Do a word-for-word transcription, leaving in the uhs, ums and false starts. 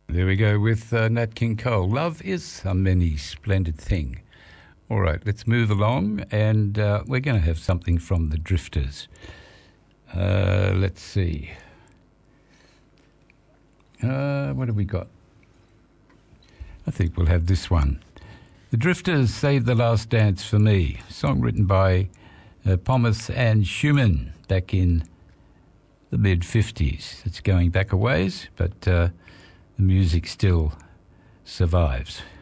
There we go with uh, Nat King Cole. Love is a many splendid thing. All right, let's move along, and uh, we're going to have something from the Drifters. Uh, let's see. Uh, what have we got? I think we'll have this one. The Drifters, Save the Last Dance for Me. Song written by uh, Pomus and Schumann back in the mid-fifties. It's going back a ways, but uh, the music still survives.